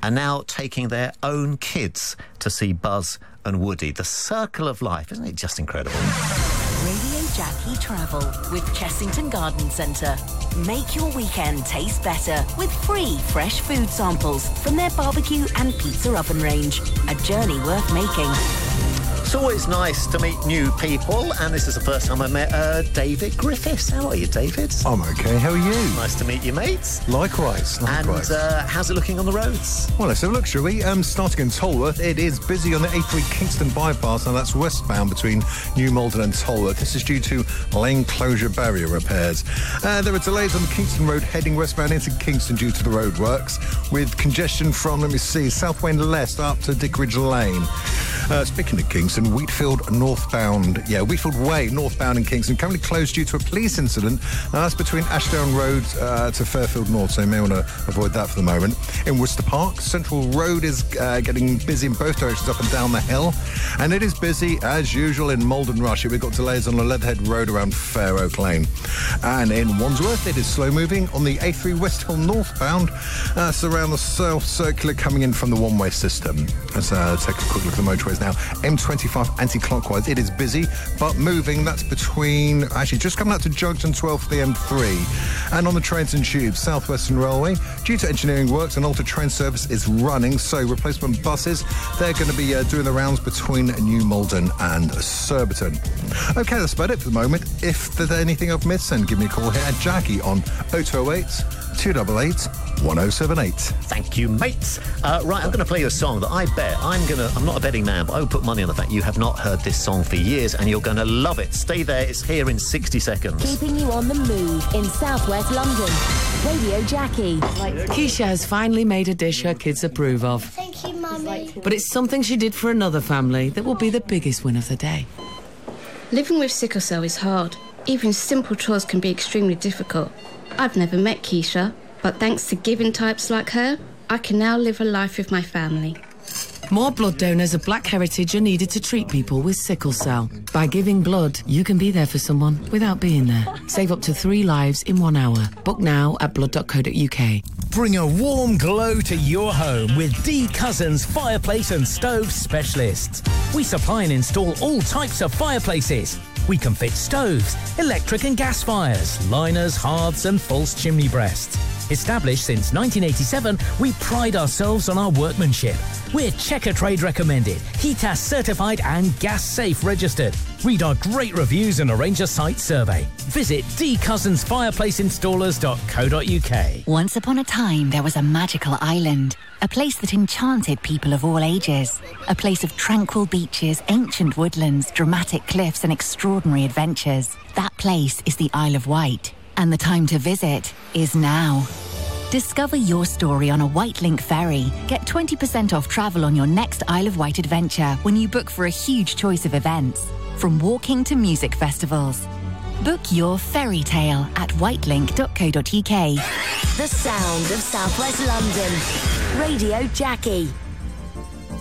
are now taking their own kids to see Buzz and Woody. The circle of life, isn't it just incredible? Radio Jackie Travel with Chessington Garden Centre. Make your weekend taste better with free fresh food samples from their barbecue and pizza oven range. A journey worth making. It's always nice to meet new people, and this is the first time I met David Griffiths. How are you, David? I'm okay, how are you? Nice to meet you, mate. Likewise. And how's it looking on the roads? Well, let's have a look, shall we? Starting in Tolworth, it is busy on the A3 Kingston bypass, and that's westbound between New Malden and Tolworth. This is due to lane closure barrier repairs. There are delays on the Kingston Road heading westbound into Kingston due to the roadworks, with congestion from, South Wayne Lest up to Dickridge Lane. Speaking of Kingston, Wheatfield Way northbound in Kingston, currently closed due to a police incident. That's between Ashdown Road to Fairfield North, so you may want to avoid that for the moment. In Worcester Park, Central Road is getting busy in both directions up and down the hill, and it is busy as usual in Malden Rush. We've got delays on the Leatherhead Road around Fair Oak Lane, and in Wandsworth it is slow moving on the A3 West Hill northbound, so around the South Circular coming in from the one-way system. Let's take a quick look at the motorways now. M25 anti-clockwise, it is busy but moving. That's between, just coming out to Junction 12 for the M3. And on the trains and tubes, South Western Railway, due to engineering works, an altered train service is running, so replacement buses, they're going to be doing the rounds between New Malden and Surbiton. OK, that's about it for the moment. If there's anything I've missed, then give me a call here at Jackie on 0208 288 1078. Thank you, mate. Right, I'm going to play you a song that I bet I'm not a betting man, but I would put money on the fact you have not heard this song for years, and you're going to love it. Stay there, it's here in 60 seconds. Keeping you on the move in southwest London. Radio Jackie. Keisha has finally made a dish her kids approve of. Thank you, Mummy. But it's something she did for another family that will be the biggest win of the day. Living with sickle cell is hard. Even simple chores can be extremely difficult. I've never met Keisha, but thanks to giving types like her, I can now live a life with my family. More blood donors of Black heritage are needed to treat people with sickle cell. By giving blood, you can be there for someone without being there. Save up to 3 lives in 1 hour. Book now at blood.co.uk. Bring a warm glow to your home with D Cousins Fireplace and Stove Specialists. We supply and install all types of fireplaces. We can fit stoves, electric and gas fires, liners, hearths and false chimney breasts. Established since 1987, we pride ourselves on our workmanship. We're Checker Trade recommended, HETAS certified and Gas Safe registered. Read our great reviews and arrange a site survey. Visit dcousinsfireplaceinstallers.co.uk. Once upon a time, there was a magical island. A place that enchanted people of all ages. A place of tranquil beaches, ancient woodlands, dramatic cliffs and extraordinary adventures. That place is the Isle of Wight. And the time to visit is now. Discover your story on a Wightlink ferry. Get 20% off travel on your next Isle of Wight adventure when you book for a huge choice of events, from walking to music festivals. Book your fairy tale at wightlink.co.uk. The sound of southwest London. Radio Jackie.